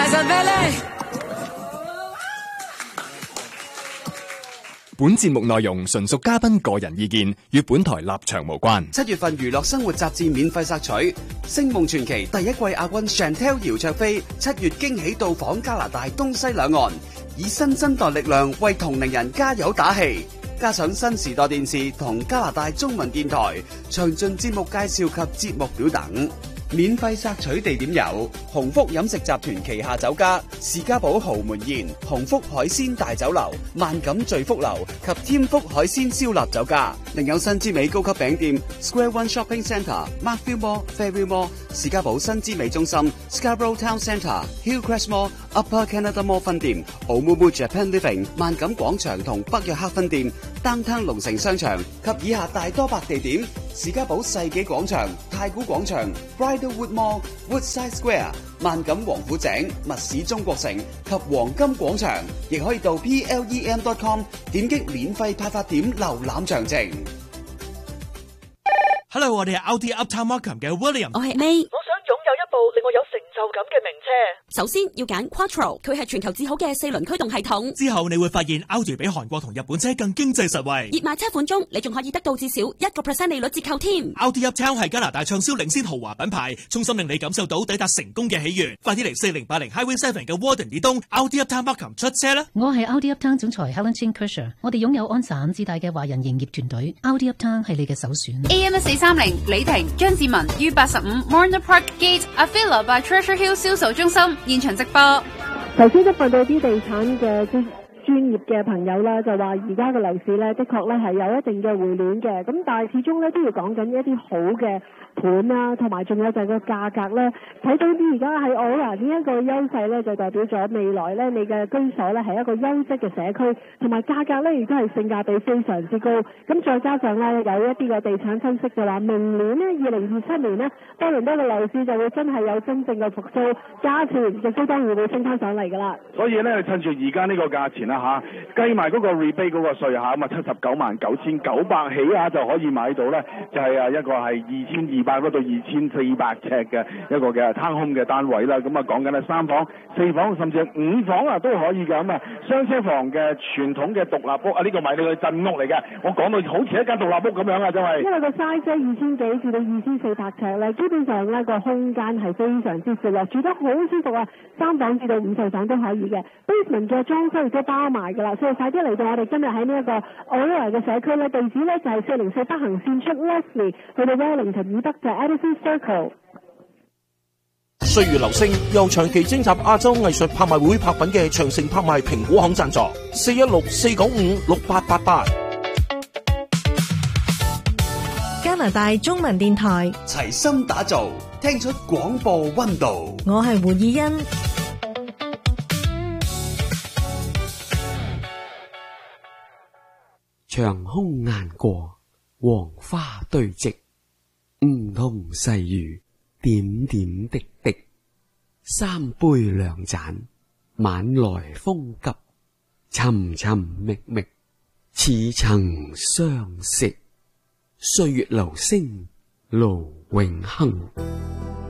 本節目內容純屬嘉賓個人意見，與本台立場無關。 7月份娛樂生活雜誌免費索取《星夢傳奇》第一季亞軍 Chantel 姚焯菲7月驚喜到訪加拿大東西兩岸，以新生代力量為同齡人加油打氣。加上新時代電視同加拿大中文電台詳盡節目介紹及節目表等。免費索取地點有鴻福飲食集團旗下酒家、士嘉堡豪門宴、鴻福海鮮大酒樓、萬錦聚福樓及添福海鮮燒臘酒家。另有新之美高級餅店 Square One Shopping Centre、Markville Mall、Fairview Mall、士嘉堡新之美中心、Scarborough Town Centre、Hillcrest Mall、Upper Canada Mall 分店、Oumuamua Japan Living、萬錦廣場同北約克分店、Downtown 龍城商場及以下大多白地點：士嘉堡世紀廣場、太古廣場、Bridlewood Mall、Woodside Square、萬錦王府井、密市中國城及黃金廣場，亦可以到 plem.com 點擊免費派發點瀏覽詳情。 Hello， 我哋係 Audi Uptown Markham 嘅 William， 我係 May。 我想擁有一部令我有成就感嘅名車。 首先要揀 Quattro， 佢係全球至好嘅4輪驅動系統。 之後你會發現 Audi 比韓國同日本車更經濟實惠。 熱賣車款中，你仲可以得到至少1% 利率折扣添。 Audi Uptown 係加拿大暢銷領先豪華品牌，衷心令你感受到抵達成功嘅喜悅。快啲嚟4080 Highway 7嘅 Warden 以東 Audi Uptown Markham 出車啦！ 我係 Audi Uptown 總裁 Helen Chin Kersher， 我哋擁有安省自大嘅華人營業團隊。Audi Uptown 係你嘅首選。 AM1430 李婷、張志文於85 Morner Park Gate Avila by Treasure Hill 銷售中心現場直播。 頭先都問到啲地產嘅專業嘅朋友啦，就話而家嘅樓市咧，的確咧係有一定嘅回暖嘅，咁但係始終咧都要講緊一啲好嘅盤啦，同埋仲有就係個價格咧，睇到啲而家喺Aura呢一個優勢咧，就代表咗未來咧你嘅居所咧係一個優質嘅社區，同埋價格咧亦都係性價比非常之高。咁再加上咧有一啲嘅地產分析就話，明年咧2027年咧多倫多嘅樓市就會真係有真正嘅復甦，價錢亦都當然會升翻上嚟㗎啦。 所以咧趁住而家呢個價錢啦計埋嗰個 rebate 嗰個稅咁啊799900起就可以買到咧，就係一個係2200到2400尺嘅一個嘅 townhome 嘅單位啦。咁啊講緊係3房、4房甚至係5房都可以㗎。咁啊雙車房嘅傳統嘅獨立屋呢個買你去鎮屋嚟嘅，我講到好似一間獨立屋咁樣真係。因為個 size 2000幾至到2400尺咧，基本上咧個空間係非常之闊落，住得好舒服啊！3房至到5細房都可以嘅 ，basement 嘅裝修亦都包埋㗎啦。所以快啲嚟到我哋今日喺呢一個 Aura 嘅社區咧，地址咧就係404北行線出 Leslie 去到 Wellington 以北就係 Edison Circle。 歲月留聲由長期徵集亞洲藝術拍賣會拍品嘅長城拍賣評估行贊助，416-495-6888。 加拿大中文電台齊心打造，聽出廣播溫度。 我係胡以欣。 長空雁過，黃花堆積，梧桐細雨，點點滴滴。三杯兩盞，晚來風急，尋尋覓覓，似曾相識。歲月留聲，路永恆。